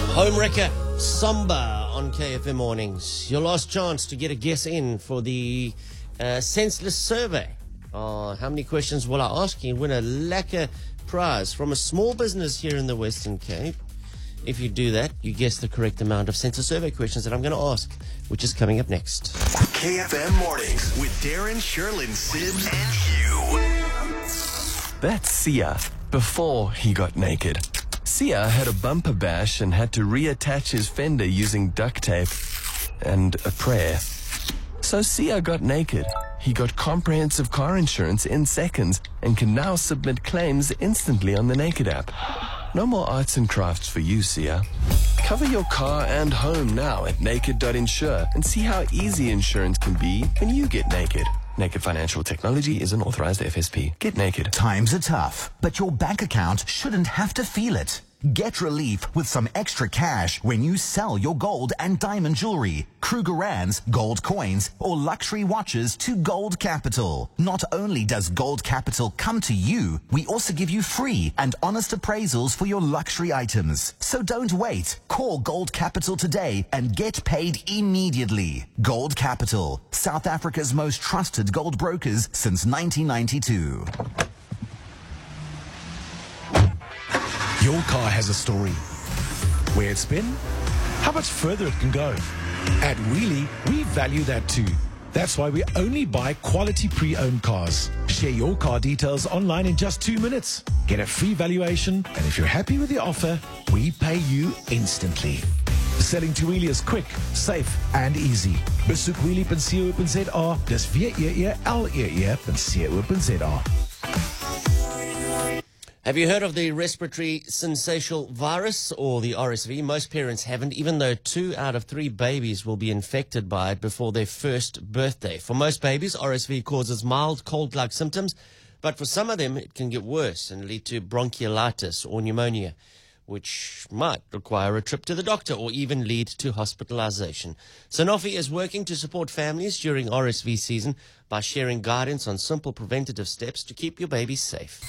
Homewrecker, Samba on KFM Mornings. Your last chance to get a guess in for the senseless survey. How many questions will I ask you? Win a lekker prize from a small business here in the Western Cape. If you do that, you guess the correct amount of senseless survey questions that I'm going to ask, which is coming up next. KFM Mornings with Darren, Sherlyn, Sibs, and Hugh. That's Sia before he got naked. Sia had a bumper bash and had to reattach his fender using duct tape and a prayer. So Sia got naked. He got comprehensive car insurance in seconds and can now submit claims instantly on the Naked app. No more arts and crafts for you, Sia. Cover your car and home now at naked.insure and see how easy insurance can be when you get naked. Naked Financial Technology is an authorized FSP. Get naked. Times are tough, but your bank account shouldn't have to feel it. Get relief with some extra cash when you sell your gold and diamond jewelry, Krugerrands, gold coins, or luxury watches to Gold Capital. Not only does Gold Capital come to you, we also give you free and honest appraisals for your luxury items. So don't wait. Call Gold Capital today and get paid immediately. Gold Capital, South Africa's most trusted gold brokers since 1992. Your car has a story. Where it's been, how much further it can go. At Wheelie, we value that too. That's why we only buy quality pre-owned cars. Share your car details online in just 2 minutes. Get a free valuation, and if you're happy with the offer, we pay you instantly. Selling to Wheelie is quick, safe, and easy. Besoek wheelie.co.za. Dis wheelie.co.za. Have you heard of the respiratory syncytial virus, or the RSV? Most parents haven't, even though 2 out of 3 babies will be infected by it before their first birthday. For most babies, RSV causes mild cold-like symptoms, but for some of them, it can get worse and lead to bronchiolitis or pneumonia, which might require a trip to the doctor or even lead to hospitalization. Sanofi is working to support families during RSV season by sharing guidance on simple preventative steps to keep your baby safe.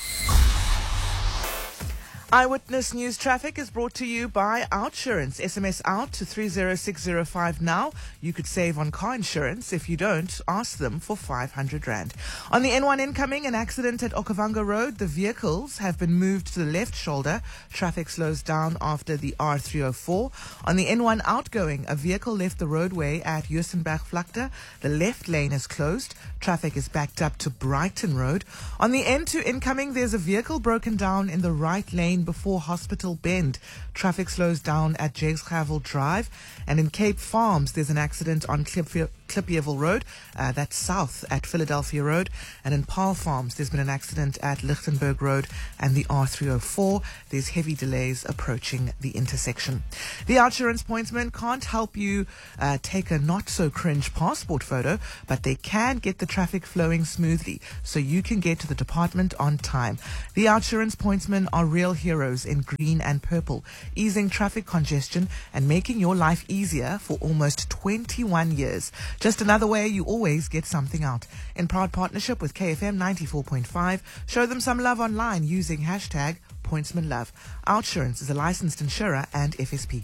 Eyewitness News Traffic is brought to you by OUTsurance. SMS out to 30605 now. You could save on car insurance. If you don't, ask them for 500 Rand. On the N1 incoming, an accident at Okavango Road. The vehicles have been moved to the left shoulder. Traffic slows down after the R304. On the N1 outgoing, a vehicle left the roadway at Juisenberg-Vlakte. The left lane is closed. Traffic is backed up to Brighton Road. On the N2 incoming, there's a vehicle broken down in the right lane before Hospital Bend. Traffic slows down at Jagsgravel Drive. And in Cape Farms, there's an accident on Klippieville Road. That's south at Philadelphia Road. And in Paarl Farms, there's been an accident at Lichtenburg Road and the R304. There's heavy delays approaching the intersection. The OUTsurance pointsman can't help you take a not-so-cringe passport photo, but they can get the traffic flowing smoothly so you can get to the department on time. The OUTsurance pointsmen are real heroes in green and purple, easing traffic congestion and making your life easier for almost 21 years. Just another way you always get something out. In proud partnership with KFM 94.5, show them some love online using hashtag PointsmanLove. OUTsurance is a licensed insurer and FSP.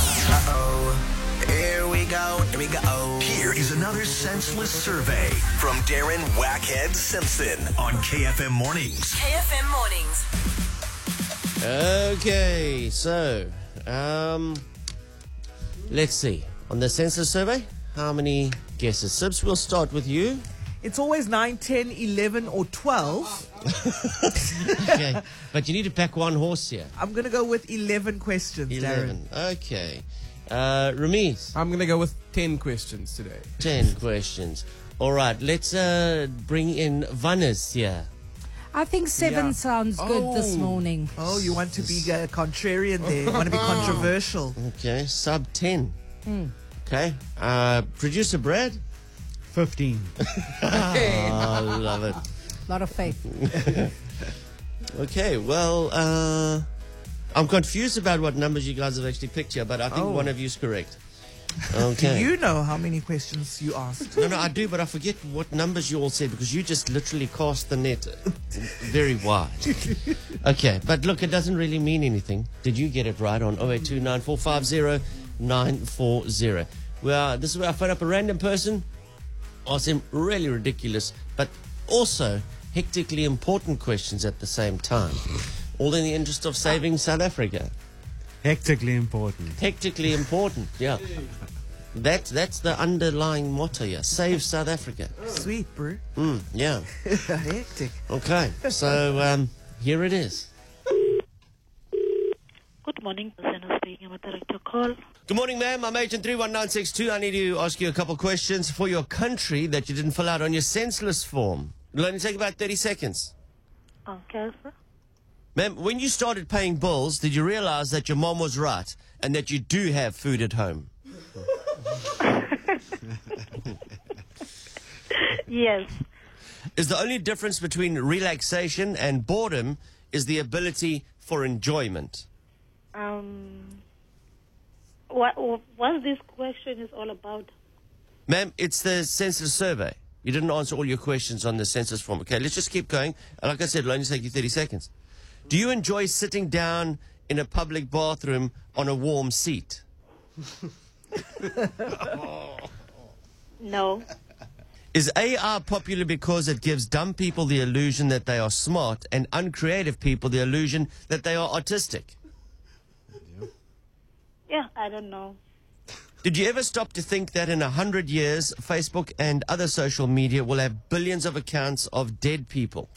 Here we go. Here is another senseless survey from Darren Wackhead Simpson on KFM Mornings. KFM Mornings. Okay, so, let's see. On the census survey, how many guesses? Sibs, we'll start with you. It's always 9, 10, 11, or 12. Okay, but you need to pack one horse here. I'm going to go with 11 questions, 11. Darren. Okay. Ramiz, I'm going to go with 10 questions today. 10 questions. All right, let's bring in Vannes here. I think 7 sounds good this morning. Oh, you want to be contrarian there. You want to be controversial. Okay, sub 10. Okay, producer Brad? 15. I love it. A lot of faith. Okay, well, I'm confused about what numbers you guys have actually picked here, but I think one of you is correct. Okay. Do you know how many questions you asked? No, I do, but I forget what numbers you all said because you just literally cast the net very wide. Okay, but look, it doesn't really mean anything. Did you get it right on 082 9450 940? Well, this is where I phone up a random person, ask them really ridiculous, but also hectically important questions at the same time. All in the interest of saving South Africa. Hectically important. Hectically important, yeah. That's the underlying motto here. Save South Africa. Sweet, bro. Yeah. Hectic. Okay, so here it is. Good morning, Susanna speaking with director call. Good morning, ma'am. I'm Agent 31962. I need to ask you a couple questions for your country that you didn't fill out on your senseless form. It'll only take about 30 seconds. Okay, sir. Ma'am, when you started paying bills, did you realize that your mom was right and that you do have food at home? Yes. Is the only difference between relaxation and boredom is the ability for enjoyment? What this question is all about? Ma'am, it's the census survey. You didn't answer all your questions on the census form. Okay, let's just keep going. Like I said, it'll only take you 30 seconds. Do you enjoy sitting down in a public bathroom on a warm seat? No. Is AI popular because it gives dumb people the illusion that they are smart and uncreative people the illusion that they are autistic? Yeah, I don't know. Did you ever stop to think that in 100 years, Facebook and other social media will have billions of accounts of dead people?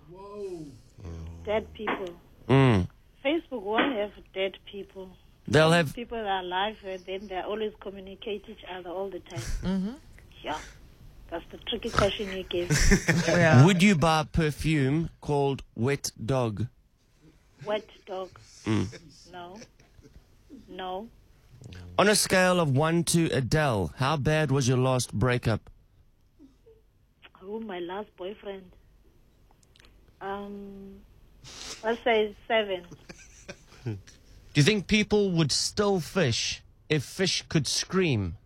Dead people. Mm. Facebook won't have dead people. They'll have... People are alive and then they always communicate each other all the time. Mm-hmm. Yeah. That's the tricky question you gave. Yeah. Would you buy perfume called Wet Dog? Wet dog. No. No. On a scale of 1 to Adele, how bad was your last breakup? Oh, my last boyfriend. Let's say 7. Do you think people would still fish if fish could scream?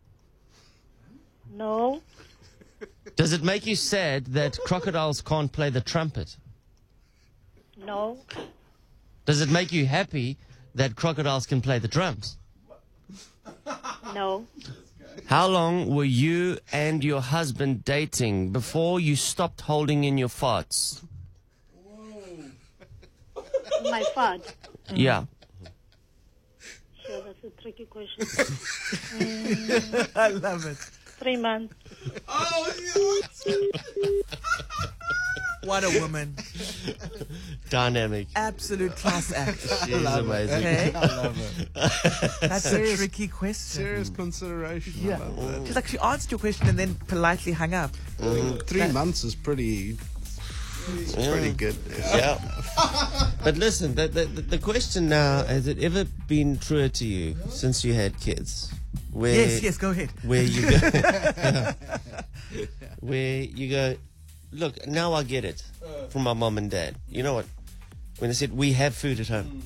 No. Does it make you sad that crocodiles can't play the trumpet? No. Does it make you happy that crocodiles can play the drums? No. How long were you and your husband dating before you stopped holding in your farts? My fart. Yeah. Sure, that's a tricky question. I love it. 3 months. What a woman. Dynamic. Absolute class act. She's amazing. Okay. I love it. That's a tricky question. Serious consideration. Yeah. I love that. She's like, she answered your question and then politely hung up. 3 months is pretty good. Yeah. But listen, the question now, has it ever been truer to you since you had kids? Where, Yes, go ahead. Where you go, where you go, look, now I get it from my mom and dad. You know what? When they said, we have food at home.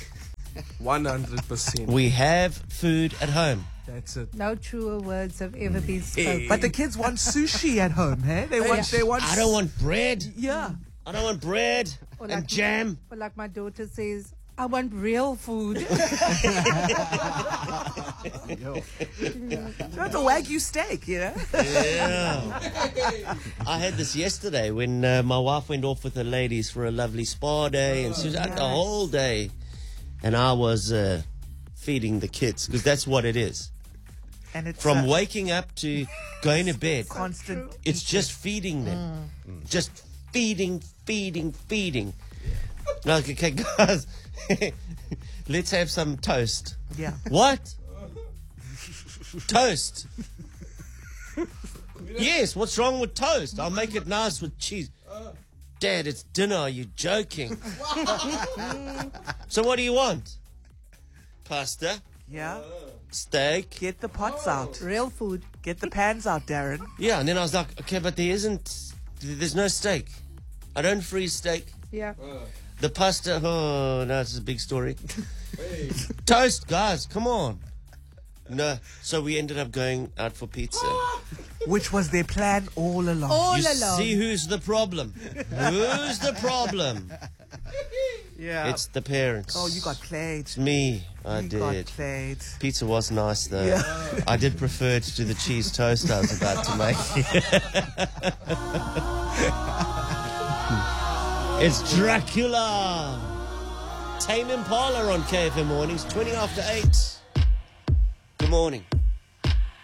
100%. We have food at home. That's it. No truer words have ever been spoken. But the kids want sushi at home, hey? They want. I don't want bread. Yeah. I don't want bread Or and like- jam. Or like my daughter says, I want real food. That's a Wagyu steak, you know? Yeah. I had this yesterday when my wife went off with the ladies for a lovely spa day, and she was out the whole day, and I was feeding the kids, because that's what it is. And it's From waking up to going to bed, constant. it's just feeding them. Just feeding. Like, okay, guys, let's have some toast. Yeah. What? Toast? Yes, what's wrong with toast? I'll make it nice with cheese. Dad, it's dinner. Are you joking? So what do you want? Pasta? Yeah. Steak? Get the pots out. Real food. Get the pans out, Darren. Yeah, and then I was like, okay, but there's no steak. I don't freeze steak. Yeah. The pasta, oh, no, it's a big story. Toast, guys, come on. No, so we ended up going out for pizza. Which was their plan all along. All You along. see who's the problem? Who's the problem? Yeah. It's the parents. Oh, you got played. It's me. I You got did. played. Pizza was nice though. Yeah. I did prefer it to the cheese toast I was about to make. It's Dracula. Tame Impala on KFM Mornings, 20 after 8. Good morning.